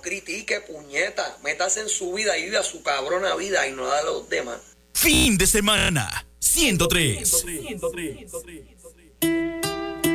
no critique, puñeta. Métase en su vida y vive a su cabrona vida y no a los demás. Fin de semana 103.